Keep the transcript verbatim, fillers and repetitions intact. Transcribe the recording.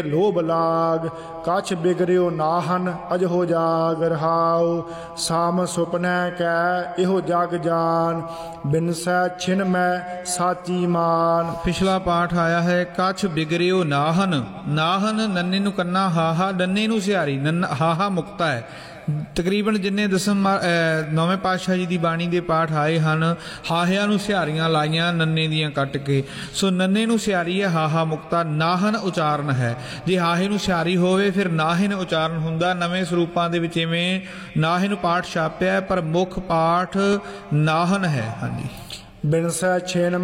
ਲੋਭ ਲਾਗ ਕਛ ਬਿਗਰਿਓ ਨਾਹਨ ਅਜਹੋ ਜਾਗ ਰਹਾਉ ਸਾਮ ਸੁਪਨੈ ਕੈ ਇਹੋ ਜਗ ਜਾਨ ਬਿਨਸੈ ਛਿਨ ਮੈਂ ਸਾਚੀ ਮਾਨ। ਪਿਛਲਾ ਪਾਠ ਆਇਆ ਹੈ ਕਛ ਬਿਗਰਿਓ ਨਾਹਨ। ਨਾਹਨ ਨੰਨੇ ਨੂੰ ਕੰਨਾ ਹਾਹਾ, ਨੰਨੇ ਨੂੰ ਸਿਹਾਰੀ, ਨੰਨਾ ਹਾਹਾ ਮੁਕਤਾ ਹੈ। ਤਕਰੀਬਨ ਜਿੰਨੇ ਦਸਮ ਨੌਵੇਂ ਪਾਤਸ਼ਾਹ ਜੀ ਦੀ ਬਾਣੀ ਦੇ ਪਾਠ ਆਏ ਹਨ, ਹਾਹਿਆਂ ਨੂੰ ਸਿਹਾਰੀਆਂ ਲਾਈਆਂ ਨੰਨੇ ਦੀਆਂ ਕੱਟ ਕੇ। ਸੋ ਨੰਨੇ ਨੂੰ ਸਿਹਾਰੀ ਹੈ, ਹਾਹਾ ਮੁਕਤਾ। ਨਾਹਨ ਉਚਾਰਨ ਹੈ। ਜੇ ਹਾਹੇ ਨੂੰ ਸਿਹਾਰੀ ਹੋਵੇ ਫਿਰ ਨਾਹਿਨ ਉਚਾਰਨ ਹੁੰਦਾ। ਨਵੇਂ ਸਰੂਪਾਂ ਦੇ ਵਿੱਚ ਇਵੇਂ ਨਾਹਿਨ ਪਾਠ ਛਾਪਿਆ, ਪਰ ਮੁੱਖ ਪਾਠ ਨਾਹਨ ਹੈ। ਹਾਂਜੀ। ਬਿਨਸੈ ਛਿਨ